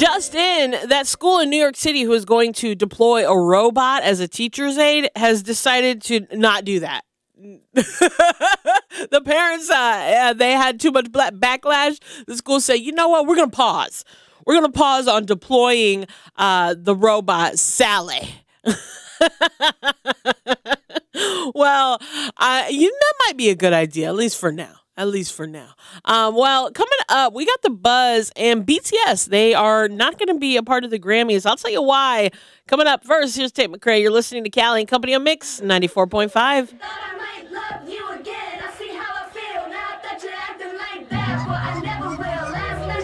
Just in, that school in New York City who is going to deploy a robot as a teacher's aide has decided to not do that. The parents, they had too much backlash. The school said, you know what, we're going to pause. We're going to pause on deploying the robot Sally. Well, that might be a good idea, at least for now. Well, coming up, we got The Buzz and BTS. They are not going to be a part of the Grammys. I'll tell you why. Coming up first, here's Tate McRae. You're listening to Callie and Company on Mix 94.5.